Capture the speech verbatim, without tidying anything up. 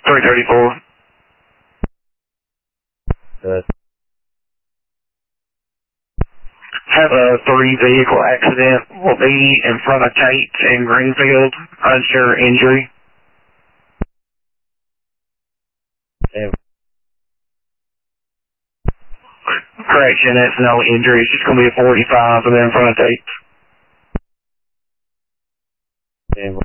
three thirty-four. Good. Have a three vehicle accident. Will be in front of Tate's in Greenfield. Unsure injury. Same. Correction, that's no injury. It's just going to be a forty-five and then in front of Tate's. Same.